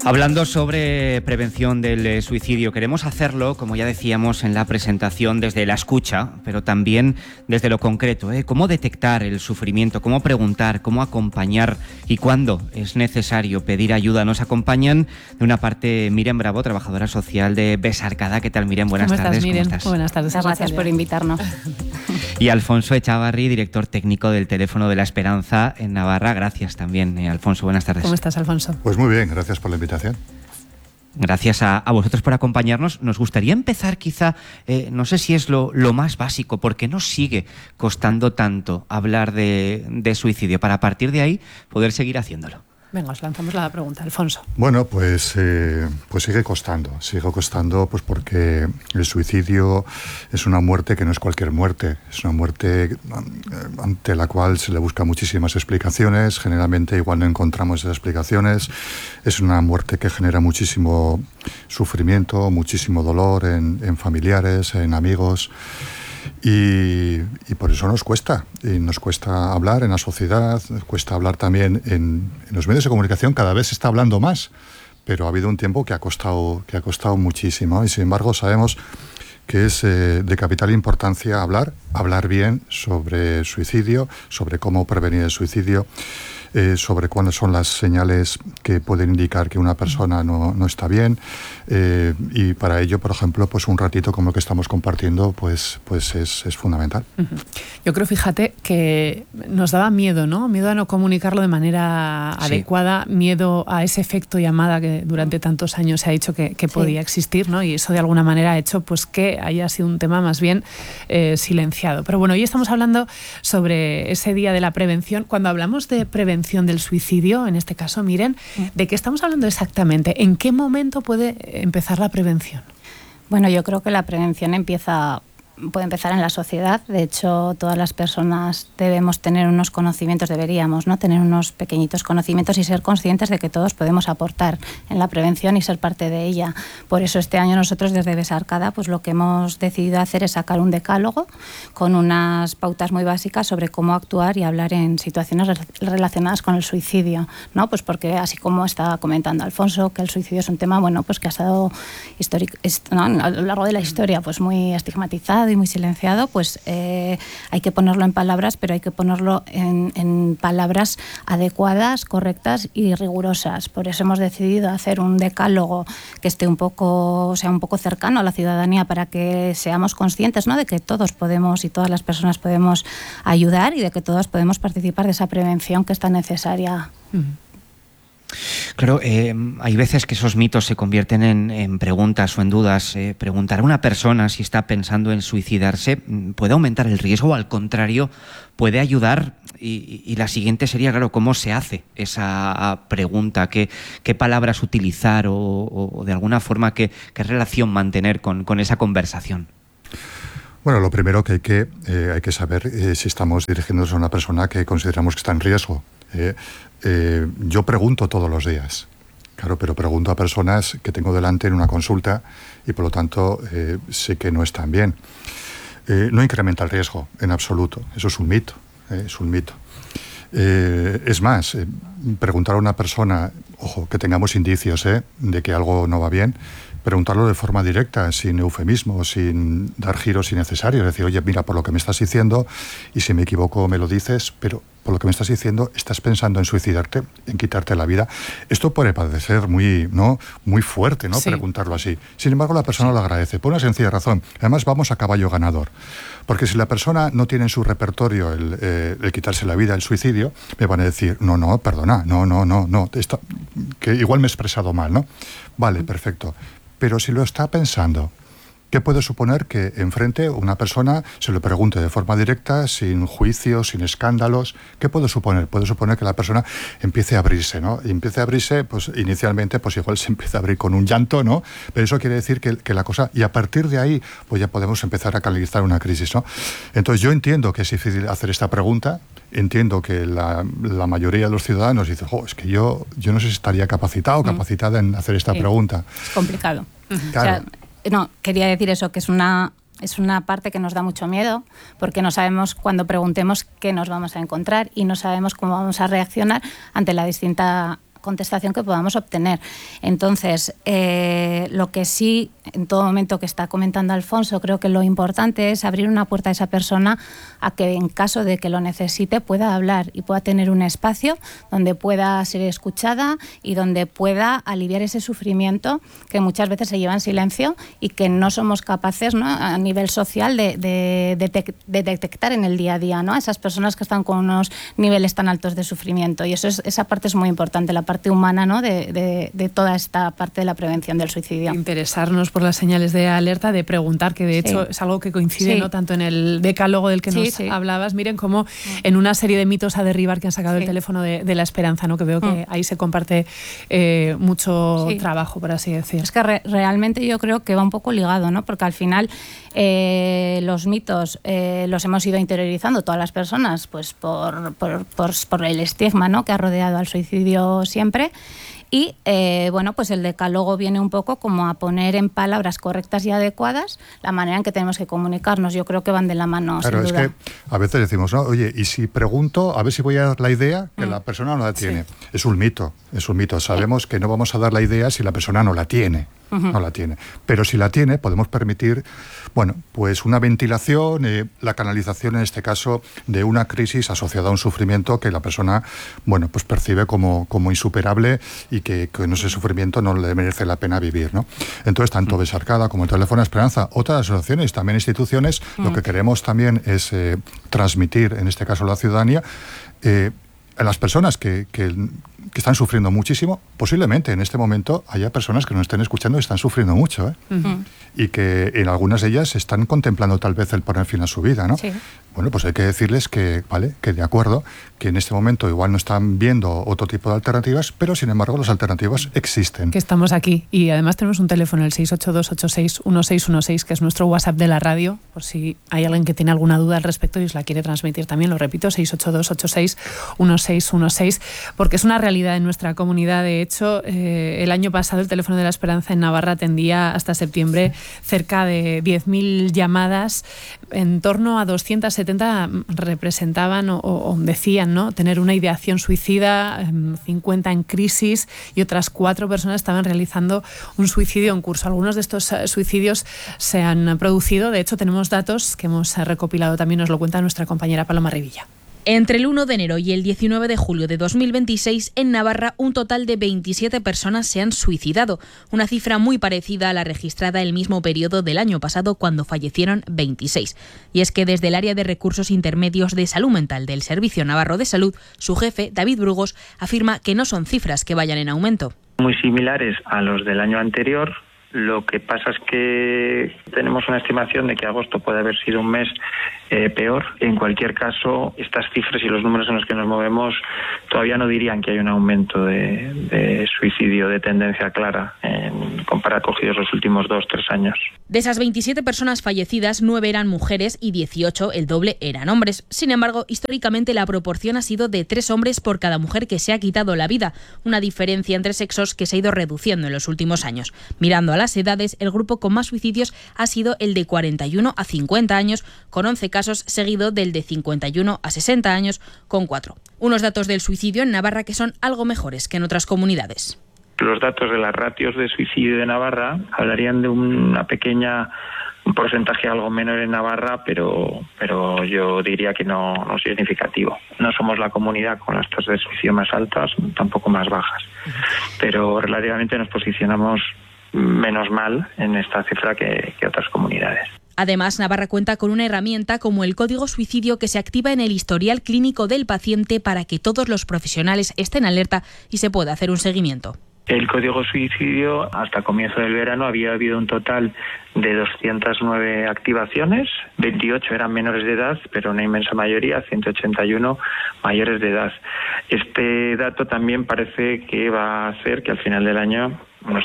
Hablando sobre prevención del suicidio, queremos hacerlo, como ya decíamos en la presentación, desde la escucha, pero también desde lo concreto, ¿eh? Cómo detectar el sufrimiento, cómo preguntar, cómo acompañar y cuándo es necesario pedir ayuda. Nos acompañan de una parte Miren Bravo, trabajadora social de Besarkada. ¿Qué tal, Miren? Buenas tardes. Miren? ¿Cómo estás? Buenas tardes. Gracias por invitarnos. Y Alfonso Echavarri, director técnico del Teléfono de la Esperanza en Navarra. Gracias también, Alfonso. Buenas tardes. ¿Cómo estás, Alfonso? Pues muy bien, gracias por la invitación. Gracias a vosotros por acompañarnos. Nos gustaría empezar quizá, no sé si es lo más básico, ¿por qué nos sigue costando tanto hablar de suicidio? Para a partir de ahí poder seguir haciéndolo. Venga, os lanzamos la pregunta, Alfonso. Bueno, pues sigue costando pues porque el suicidio es una muerte que no es cualquier muerte, es una muerte ante la cual se le busca muchísimas explicaciones, generalmente igual no encontramos esas explicaciones, es una muerte que genera muchísimo sufrimiento, muchísimo dolor en familiares, en amigos. Y por eso nos cuesta hablar en la sociedad, nos cuesta hablar también en los medios de comunicación. Cada vez se está hablando más, pero ha habido un tiempo que ha costado muchísimo, y sin embargo sabemos que es de capital importancia hablar bien sobre suicidio, sobre cómo prevenir el suicidio, sobre cuáles son las señales que pueden indicar que una persona no está bien, y para ello, por ejemplo, pues un ratito como el que estamos compartiendo pues es fundamental. Yo creo, fíjate, que nos daba miedo, ¿no? Miedo a no comunicarlo de manera adecuada, miedo a ese efecto llamada que durante tantos años se ha dicho que podía existir, ¿no? Y eso de alguna manera ha hecho pues que haya sido un tema más bien silenciado. Pero bueno, hoy estamos hablando sobre ese día de la prevención. Cuando hablamos de prevención del suicidio, en este caso, Miren, ¿de qué estamos hablando exactamente? ¿En qué momento puede empezar la prevención? Bueno, yo creo que la prevención puede empezar en la sociedad. De hecho, todas las personas debemos tener unos conocimientos, deberíamos, ¿no? Tener unos pequeñitos conocimientos y ser conscientes de que todos podemos aportar en la prevención y ser parte de ella. Por eso este año nosotros desde Besarkada pues lo que hemos decidido hacer es sacar un decálogo con unas pautas muy básicas sobre cómo actuar y hablar en situaciones relacionadas con el suicidio, ¿no? Pues porque así como está comentando Alfonso, que el suicidio es un tema, bueno, pues que ha estado a lo largo de la historia pues muy estigmatizado y muy silenciado, pues hay que ponerlo en palabras, pero hay que ponerlo en palabras adecuadas, correctas y rigurosas. Por eso hemos decidido hacer un decálogo que sea un poco cercano a la ciudadanía, para que seamos conscientes, ¿no? De que todos podemos y todas las personas podemos ayudar y de que todos podemos participar de esa prevención que es tan necesaria. Claro, hay veces que esos mitos se convierten en preguntas o en dudas. Preguntar a una persona si está pensando en suicidarse puede aumentar el riesgo, o al contrario, puede ayudar. Y la siguiente sería, claro, ¿cómo se hace esa pregunta? ¿Qué palabras utilizar o de alguna forma qué relación mantener con esa conversación? Bueno, lo primero que hay que saber si estamos dirigiéndonos a una persona que consideramos que está en riesgo. Yo pregunto todos los días, claro, pero pregunto a personas que tengo delante en una consulta y por lo tanto sé que no están bien. No incrementa el riesgo en absoluto, eso es un mito, es un mito. Es más, preguntar a una persona, ojo, que tengamos indicios de que algo no va bien, preguntarlo de forma directa, sin eufemismo, sin dar giros innecesarios. Es decir, oye, mira, por lo que me estás diciendo, y si me equivoco me lo dices, pero por lo que me estás diciendo, estás pensando en suicidarte, en quitarte la vida. Esto puede parecer muy fuerte, ¿no? Sí. Preguntarlo así. Sin embargo, la persona lo agradece, por una sencilla razón. Además, vamos a caballo ganador. Porque si la persona no tiene en su repertorio el quitarse la vida, el suicidio, me van a decir, no, perdona, no, que igual me he expresado mal, ¿no? Vale, perfecto. Pero si lo está pensando, ¿qué puede suponer que enfrente una persona se lo pregunte de forma directa, sin juicios, sin escándalos? ¿Qué puede suponer? Puede suponer que la persona empiece a abrirse, ¿no? Y empiece a abrirse, pues inicialmente, pues igual se empieza a abrir con un llanto, ¿no? Pero eso quiere decir que la cosa... Y a partir de ahí, pues ya podemos empezar a canalizar una crisis, ¿no? Entonces yo entiendo que es difícil hacer esta pregunta. Entiendo que la mayoría de los ciudadanos dicen, es que yo no sé si estaría capacitado o capacitada en hacer esta pregunta. Es complicado. Claro. O sea, quería decir eso, que es una parte que nos da mucho miedo, porque no sabemos cuando preguntemos qué nos vamos a encontrar y no sabemos cómo vamos a reaccionar ante la distinta contestación que podamos obtener. Entonces, lo que sí, en todo momento que está comentando Alfonso, creo que lo importante es abrir una puerta a esa persona a que en caso de que lo necesite pueda hablar y pueda tener un espacio donde pueda ser escuchada y donde pueda aliviar ese sufrimiento que muchas veces se lleva en silencio y que no somos capaces, ¿no?, a nivel social de detectar en el día a día, ¿no?, a esas personas que están con unos niveles tan altos de sufrimiento. Y esa parte es muy importante, la parte humana, ¿no?, de toda esta parte de la prevención del suicidio. Interesarnos por las señales de alerta, de preguntar, que de hecho es algo que coincide, ¿no?, tanto en el decálogo del que nos hablabas. Miren cómo en una serie de mitos a derribar que han sacado el teléfono de la esperanza, ¿no?, que veo que ahí se comparte mucho trabajo, por así decir. Es que realmente yo creo que va un poco ligado, ¿no?, porque al final los mitos los hemos ido interiorizando todas las personas, pues por el estigma, ¿no?, que ha rodeado al suicidio siempre. Y bueno, pues el decálogo viene un poco como a poner en palabras correctas y adecuadas la manera en que tenemos que comunicarnos. Yo creo que van de la mano, claro, sin duda. es que a veces decimos, ¿no?, oye, y si pregunto, a ver si voy a dar la idea, que la persona no la tiene. Sí. Es un mito. Sabemos que no vamos a dar la idea si la persona no la tiene. No la tiene. Pero si la tiene, podemos permitir, bueno, pues una ventilación, la canalización en este caso de una crisis asociada a un sufrimiento que la persona, bueno, pues percibe como insuperable y que con ese sufrimiento no le merece la pena vivir, ¿no? Entonces, tanto Besarcada como el Teléfono Esperanza, otras asociaciones, también instituciones, lo que queremos también es transmitir, en este caso a la ciudadanía, a las personas que están sufriendo muchísimo, posiblemente en este momento haya personas que nos estén escuchando y están sufriendo mucho, y que en algunas de ellas están contemplando tal vez el poner fin a su vida, ¿no? Sí. Bueno, pues hay que decirles que, vale, que de acuerdo, que en este momento igual no están viendo otro tipo de alternativas, pero sin embargo las alternativas existen. Que estamos aquí y además tenemos un teléfono, el 682861616, que es nuestro WhatsApp de la radio, por si hay alguien que tiene alguna duda al respecto y os la quiere transmitir también, lo repito, 682861616, porque es una realidad en nuestra comunidad. De hecho, el año pasado el Teléfono de la Esperanza en Navarra atendía hasta septiembre cerca de 10.000 llamadas, en torno a 270 representaban o decían, ¿no?, tener una ideación suicida, 50 en crisis y otras 4 personas estaban realizando un suicidio en curso. Algunos de estos suicidios se han producido. De hecho, tenemos datos que hemos recopilado, también nos lo cuenta nuestra compañera Paloma Revilla. Entre el 1 de enero y el 19 de julio de 2026, en Navarra, un total de 27 personas se han suicidado, una cifra muy parecida a la registrada el mismo periodo del año pasado, cuando fallecieron 26. Y es que desde el área de recursos intermedios de salud mental del Servicio Navarro de Salud, su jefe, David Brugos, afirma que no son cifras que vayan en aumento. Muy similares a los del año anterior. Lo que pasa es que tenemos una estimación de que agosto puede haber sido un mes peor. En cualquier caso, estas cifras y los números en los que nos movemos todavía no dirían que hay un aumento de suicidio de tendencia clara cogidos los últimos 2-3 años. De esas 27 personas fallecidas, 9 eran mujeres y 18, el doble, eran hombres. Sin embargo, históricamente la proporción ha sido de 3 hombres por cada mujer que se ha quitado la vida, una diferencia entre sexos que se ha ido reduciendo en los últimos años. Mirando a las edades, el grupo con más suicidios ha sido el de 41 a 50 años, con 11 casos, seguido del de 51 a 60 años, con 4. Unos datos del suicidio en Navarra que son algo mejores que en otras comunidades. Los datos de las ratios de suicidio de Navarra hablarían de un porcentaje algo menor en Navarra, pero yo diría que no significativo. No somos la comunidad con las tasas de suicidio más altas, tampoco más bajas, pero relativamente nos posicionamos menos mal en esta cifra que otras comunidades. Además, Navarra cuenta con una herramienta como el Código Suicidio que se activa en el historial clínico del paciente para que todos los profesionales estén alerta y se pueda hacer un seguimiento. El Código Suicidio, hasta comienzo del verano, había habido un total de 209 activaciones, 28 eran menores de edad, pero una inmensa mayoría, 181 mayores de edad. Este dato también parece que va a hacer que al final del año unos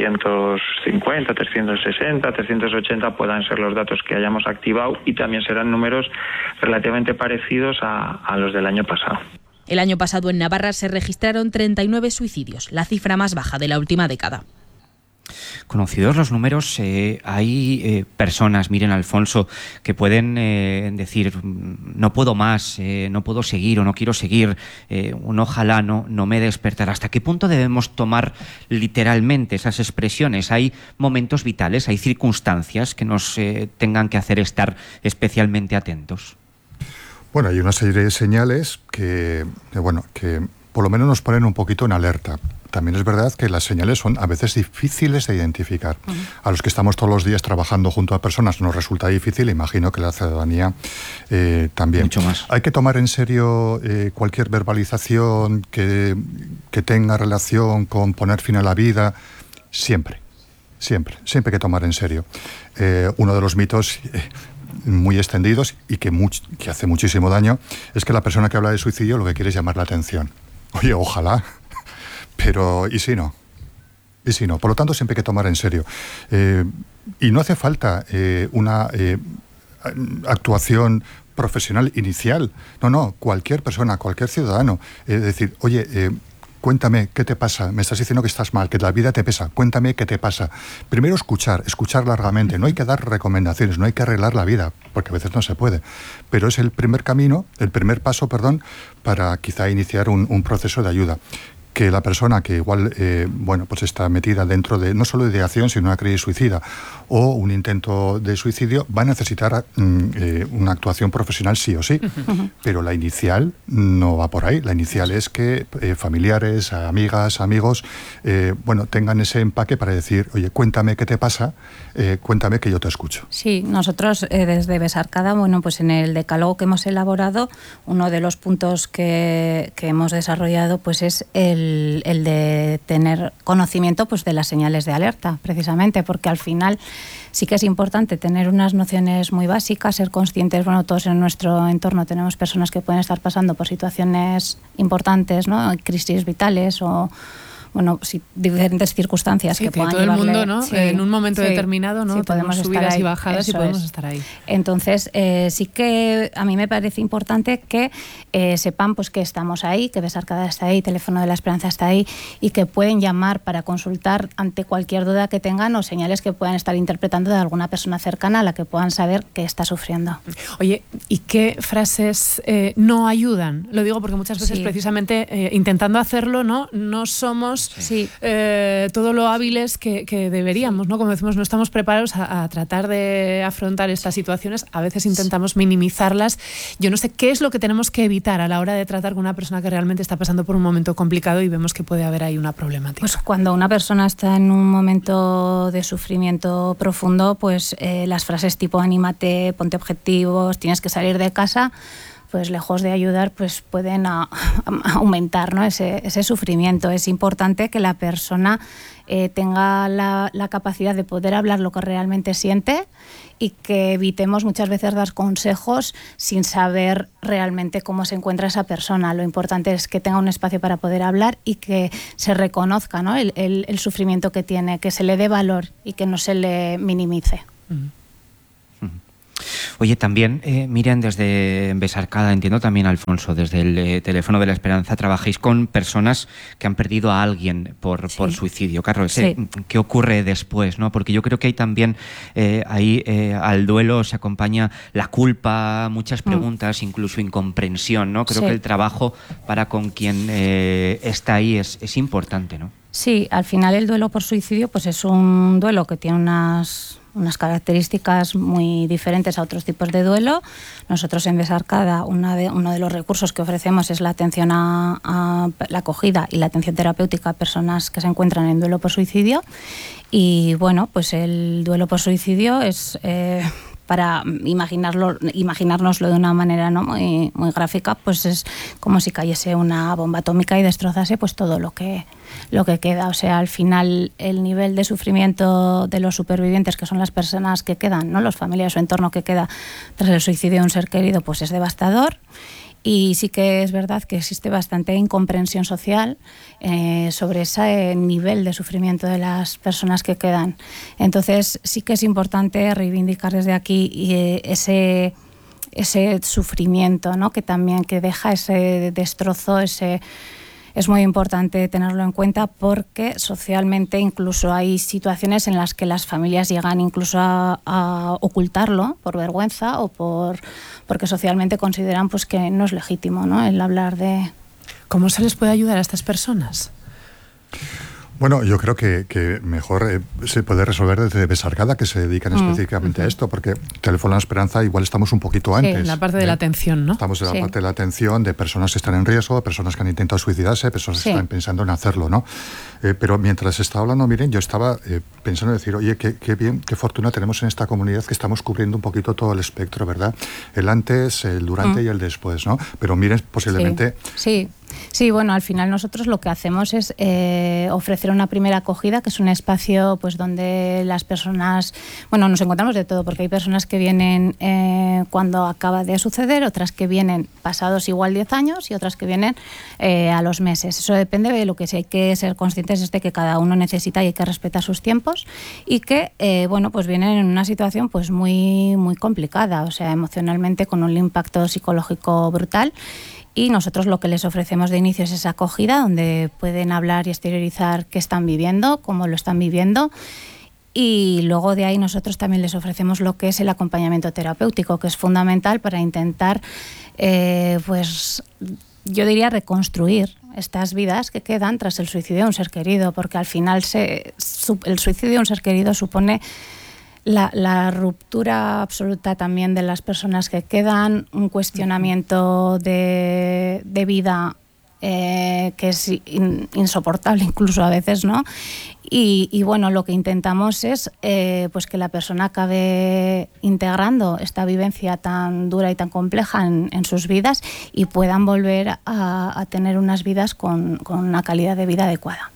350, 360, 380 puedan ser los datos que hayamos activado y también serán números relativamente parecidos a los del año pasado. El año pasado en Navarra se registraron 39 suicidios, la cifra más baja de la última década. conocidos los números, hay personas, miren, Alfonso, que pueden decir, no puedo más, no puedo seguir o no quiero seguir, un ojalá no me despertará. ¿Hasta qué punto debemos tomar literalmente esas expresiones? Hay momentos vitales, hay circunstancias que nos tengan que hacer estar especialmente atentos. Bueno, hay una serie de señales que por lo menos nos ponen un poquito en alerta. También es verdad que las señales son a veces difíciles de identificar. Uh-huh. A los que estamos todos los días trabajando junto a personas nos resulta difícil, imagino que la ciudadanía también. Mucho más. Hay que tomar en serio cualquier verbalización que tenga relación con poner fin a la vida, siempre hay que tomar en serio. Uno de los mitos muy extendidos y que hace muchísimo daño es que la persona que habla de suicidio lo que quiere es llamar la atención. Oye, ojalá, pero ¿y si no? Por lo tanto, siempre hay que tomar en serio. Y no hace falta una actuación profesional inicial. No, cualquier persona, cualquier ciudadano. Decir, oye, cuéntame qué te pasa, me estás diciendo que estás mal, que la vida te pesa, cuéntame qué te pasa. Primero escuchar largamente, no hay que dar recomendaciones, no hay que arreglar la vida, porque a veces no se puede, pero es el primer paso, para quizá iniciar un proceso de ayuda. Que la persona que igual pues está metida dentro de no solo de ideación, sino una crisis suicida o un intento de suicidio, va a necesitar una actuación profesional sí o sí. Uh-huh. Pero la inicial no va por ahí. La inicial es que familiares, amigas, amigos, tengan ese empaque para decir, oye, cuéntame qué te pasa, cuéntame que yo te escucho. Sí, nosotros desde Besarkada, pues en el decálogo que hemos elaborado, uno de los puntos que hemos desarrollado pues es el de tener conocimiento pues de las señales de alerta, precisamente, porque al final sí que es importante tener unas nociones muy básicas, ser conscientes, todos en nuestro entorno tenemos personas que pueden estar pasando por situaciones importantes, ¿no? Crisis vitales o diferentes circunstancias que puedan todo el llevarle, mundo, ¿no? Sí, en un momento determinado, ¿no? Sí, podemos subidas estar ahí, y bajadas y podemos estar ahí. Entonces, sí que a mí me parece importante que sepan pues que estamos ahí, que Besarkada está ahí, Teléfono de la Esperanza está ahí y que pueden llamar para consultar ante cualquier duda que tengan o señales que puedan estar interpretando de alguna persona cercana a la que puedan saber que está sufriendo. Oye, ¿y qué frases no ayudan? Lo digo porque muchas veces precisamente intentando hacerlo, no somos todo lo hábiles que deberíamos, ¿no? Como decimos, no estamos preparados a tratar de afrontar estas situaciones. A veces intentamos minimizarlas. Yo no sé qué es lo que tenemos que evitar a la hora de tratar con una persona que realmente está pasando por un momento complicado y vemos que puede haber ahí una problemática. Pues cuando una persona está en un momento de sufrimiento profundo, pues las frases tipo anímate, ponte objetivos, tienes que salir de casa, pues lejos de ayudar, pues pueden aumentar, ¿no? ese sufrimiento. Es importante que la persona tenga la capacidad de poder hablar lo que realmente siente y que evitemos muchas veces dar consejos sin saber realmente cómo se encuentra esa persona. Lo importante es que tenga un espacio para poder hablar y que se reconozca, ¿no? el sufrimiento que tiene, que se le dé valor y que no se le minimice. Oye, también, Miriam, desde Besarkada, entiendo también, Alfonso, desde el Teléfono de la Esperanza, trabajáis con personas que han perdido a alguien por suicidio. Claro, ¿qué ocurre después, ¿no? Porque yo creo que hay también, al duelo se acompaña la culpa, muchas preguntas, incluso incomprensión, ¿no? Creo que el trabajo para con quien está ahí es importante, ¿no? Sí, al final el duelo por suicidio pues es un duelo que tiene unas características muy diferentes a otros tipos de duelo. Nosotros en Besarkada uno de los recursos que ofrecemos es la atención a la acogida y la atención terapéutica a personas que se encuentran en duelo por suicidio. Y pues el duelo por suicidio es para imaginárnoslo de una manera no muy gráfica, pues es como si cayese una bomba atómica y destrozase pues todo lo que queda. O sea, al final el nivel de sufrimiento de los supervivientes, que son las personas que quedan, ¿no? Los familiares o entorno que queda tras el suicidio de un ser querido, pues es devastador. Y sí que es verdad que existe bastante incomprensión social sobre ese nivel de sufrimiento de las personas que quedan. Entonces sí que es importante reivindicar desde aquí ese sufrimiento, ¿no? Que también que deja ese destrozo, ese es muy importante tenerlo en cuenta porque socialmente incluso hay situaciones en las que las familias llegan incluso a ocultarlo por vergüenza o porque socialmente consideran pues que no es legítimo, ¿no?, el hablar de... ¿Cómo se les puede ayudar a estas personas? Bueno, yo creo que mejor se puede resolver desde Besarkada, que se dedican específicamente a esto, porque Teléfono a la Esperanza igual estamos un poquito antes. Sí, en la parte de la atención, ¿no? Estamos en la parte de la atención de personas que están en riesgo, personas que han intentado suicidarse, personas que están pensando en hacerlo, ¿no? Pero mientras estaba hablando, miren, yo estaba pensando en decir, oye, qué bien, qué fortuna tenemos en esta comunidad que estamos cubriendo un poquito todo el espectro, ¿verdad? El antes, el durante y el después, ¿no? Pero miren, posiblemente... Sí, bueno, al final nosotros lo que hacemos es ofrecer una primera acogida, que es un espacio pues donde las personas, bueno, nos encontramos de todo, porque hay personas que vienen cuando acaba de suceder, otras que vienen pasados igual 10 años y otras que vienen a los meses. Eso depende de lo que sí hay que ser conscientes es de que cada uno necesita y hay que respetar sus tiempos y que, bueno, pues vienen en una situación pues muy, muy complicada, o sea, emocionalmente con un impacto psicológico brutal. Y nosotros lo que les ofrecemos de inicio es esa acogida donde pueden hablar y exteriorizar qué están viviendo, cómo lo están viviendo. Y luego de ahí nosotros también les ofrecemos lo que es el acompañamiento terapéutico, que es fundamental para intentar, pues yo diría reconstruir estas vidas que quedan tras el suicidio de un ser querido, porque al final el suicidio de un ser querido supone la ruptura absoluta también de las personas que quedan, un cuestionamiento de vida que es insoportable incluso a veces, ¿no? Y bueno, lo que intentamos es pues que la persona acabe integrando esta vivencia tan dura y tan compleja en sus vidas y puedan volver a tener unas vidas con una calidad de vida adecuada.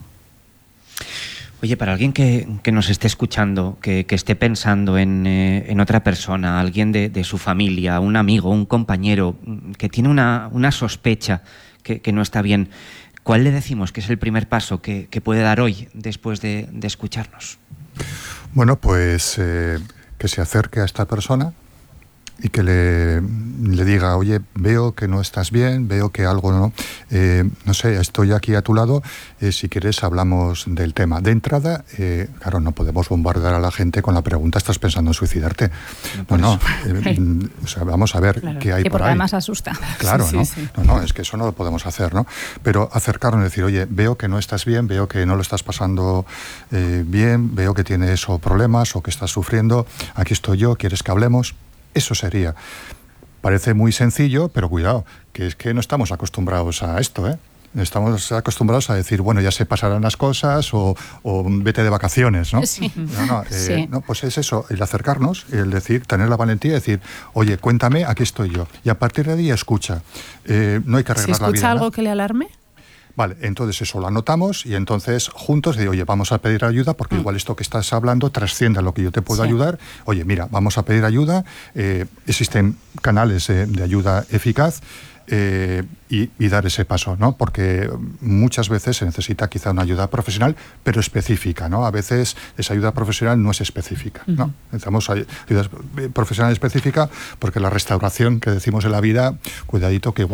Oye, para alguien que nos esté escuchando, que esté pensando en otra persona, alguien de su familia, un amigo, un compañero, que tiene una sospecha que no está bien, ¿cuál le decimos que es el primer paso que puede dar hoy después de escucharnos? Bueno, pues que se acerque a esta persona y que le diga, oye, veo que no estás bien, veo que algo no sé, estoy aquí a tu lado, si quieres hablamos del tema. De entrada, claro, no podemos bombardear a la gente con la pregunta, ¿estás pensando en suicidarte? No, o sea, vamos a ver qué hay por ahí. Porque además asusta. Claro, sí. No, es que eso no lo podemos hacer, ¿no? Pero acercarnos y decir, oye, veo que no estás bien, veo que no lo estás pasando bien, veo que tienes problemas o que estás sufriendo, aquí estoy yo, ¿quieres que hablemos? Eso sería. Parece muy sencillo, pero cuidado, que es que no estamos acostumbrados a esto, ¿eh? Estamos acostumbrados a decir, bueno, ya se pasarán las cosas o vete de vacaciones, ¿no? Sí. No, pues es eso, el acercarnos, el decir, tener la valentía de decir, oye, cuéntame, aquí estoy yo. Y a partir de ahí escucha. No hay que arreglar la vida. ¿Si escucha algo que le alarme? Vale, entonces eso lo anotamos y entonces juntos digo, oye, vamos a pedir ayuda porque igual esto que estás hablando trasciende a lo que yo te puedo ayudar. Oye, mira, vamos a pedir ayuda. Existen canales de ayuda eficaz y dar ese paso, ¿no? Porque muchas veces se necesita quizá una ayuda profesional, pero específica, ¿no? A veces esa ayuda profesional no es específica, ¿no? Necesitamos ayuda profesional específica porque la restauración que decimos en la vida, cuidadito que igual